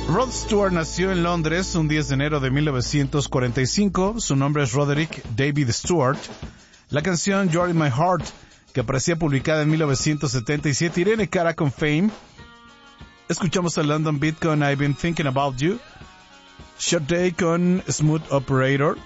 Rod Stewart nació en Londres un 10 de enero de 1945. Su nombre es Roderick David Stewart. La canción You're in My Heart, que aparecía publicada en 1977. Irene Cara con Fame. Escuchamos a London Beat con I've Been Thinking About You. Sade con Smooth Operator.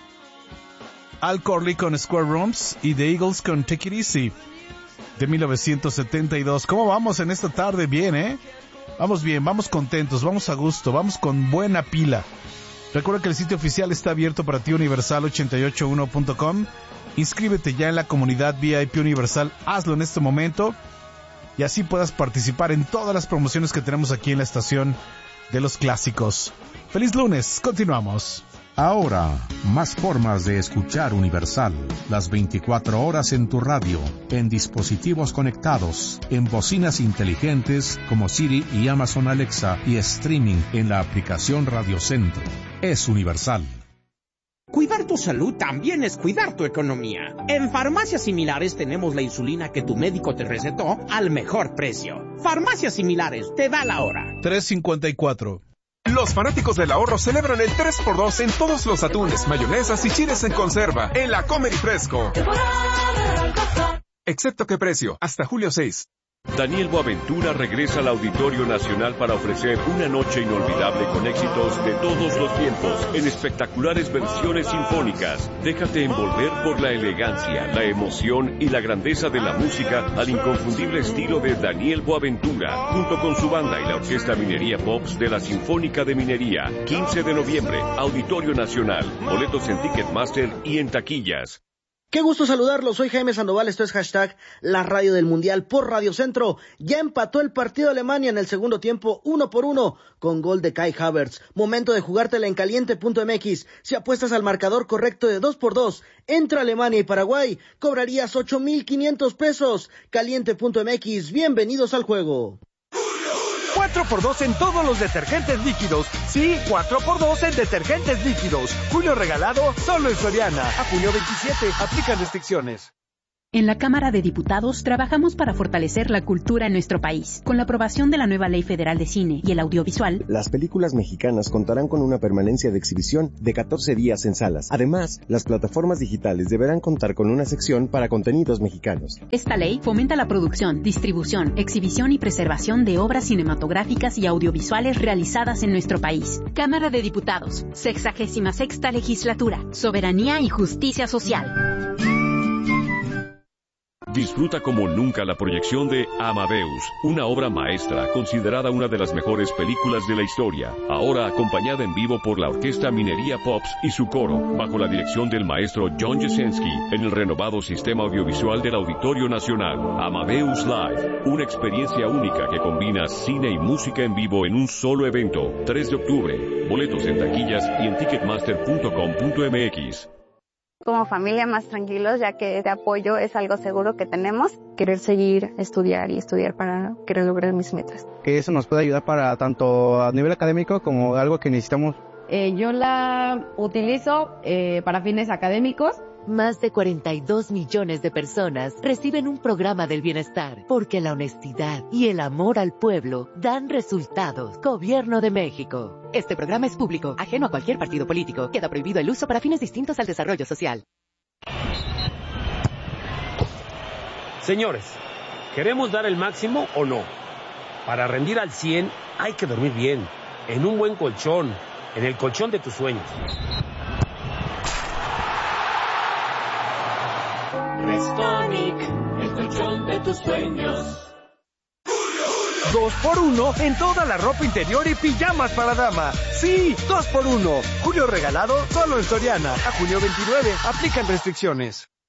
Al Corley con Square Rooms. Y The Eagles con Take It Easy, de 1972. ¿Cómo vamos en esta tarde? Bien, ¿eh? Vamos bien, vamos contentos, vamos a gusto, vamos con buena pila. Recuerda que el sitio oficial está abierto para ti, universal881.com. Inscríbete ya en la comunidad VIP Universal, hazlo en este momento y así puedas participar en todas las promociones que tenemos aquí en la estación de los clásicos. ¡Feliz lunes! Continuamos. Ahora, más formas de escuchar Universal. Las 24 horas en tu radio, en dispositivos conectados, en bocinas inteligentes como Siri y Amazon Alexa y streaming en la aplicación Radio Centro. Es Universal. Cuidar tu salud también es cuidar tu economía. En Farmacias Similares tenemos la insulina que tu médico te recetó al mejor precio. Farmacias Similares, te da la hora. 3:54. Los fanáticos del ahorro celebran el 3x2 en todos los atunes, mayonesas y chiles en conserva en la Comer y Fresco. Excepto qué precio, hasta julio 6. Daniel Boaventura regresa al Auditorio Nacional para ofrecer una noche inolvidable con éxitos de todos los tiempos en espectaculares versiones sinfónicas. Déjate envolver por la elegancia, la emoción y la grandeza de la música al inconfundible estilo de Daniel Boaventura, junto con su banda y la Orquesta Minería Pops de la Sinfónica de Minería. 15 de noviembre, Auditorio Nacional. Boletos en Ticketmaster y en taquillas. Qué gusto saludarlos, soy Jaime Sandoval, esto es hashtag la radio del mundial por Radio Centro. Ya empató el partido de Alemania en el segundo tiempo 1-1 con gol de Kai Havertz. Momento de jugártela en caliente.mx. Si apuestas al marcador correcto de 2x2 entre Alemania y Paraguay, cobrarías 8,500 pesos. Caliente.mx, bienvenidos al juego. 4x2 en todos los detergentes líquidos. Sí, 4x2 en detergentes líquidos. Julio regalado solo en Soriana. A junio 27, aplican restricciones. En la Cámara de Diputados trabajamos para fortalecer la cultura en nuestro país. Con la aprobación de la nueva Ley Federal de Cine y el Audiovisual, las películas mexicanas contarán con una permanencia de exhibición de 14 días en salas. Además, las plataformas digitales deberán contar con una sección para contenidos mexicanos. Esta ley fomenta la producción, distribución, exhibición y preservación de obras cinematográficas y audiovisuales realizadas en nuestro país. Cámara de Diputados, 66ª Legislatura, Soberanía y Justicia Social. Disfruta como nunca la proyección de Amadeus, una obra maestra considerada una de las mejores películas de la historia, ahora acompañada en vivo por la Orquesta Minería Pops y su coro, bajo la dirección del maestro John Jasenski, en el renovado sistema audiovisual del Auditorio Nacional. Amadeus Live, una experiencia única que combina cine y música en vivo en un solo evento. 3 de octubre, boletos en taquillas y en ticketmaster.com.mx. Como familia más tranquilos, ya que este apoyo es algo seguro que tenemos. Querer seguir, estudiar para querer lograr mis metas. Que eso nos puede ayudar para tanto a nivel académico como algo que necesitamos. Yo la utilizo para fines académicos. Más de 42 millones de personas reciben un programa del bienestar, porque la honestidad y el amor al pueblo dan resultados. Gobierno de México. Este programa es público, ajeno a cualquier partido político. Queda prohibido el uso para fines distintos al desarrollo social. Señores, ¿queremos dar el máximo o no? Para rendir al 100 hay que dormir bien, en un buen colchón, en el colchón de tus sueños. Restonic, el colchón de tus sueños. 2x1 en toda la ropa interior y pijamas para dama. Sí, 2x1. Julio regalado solo en Soriana. A junio 29, aplican restricciones.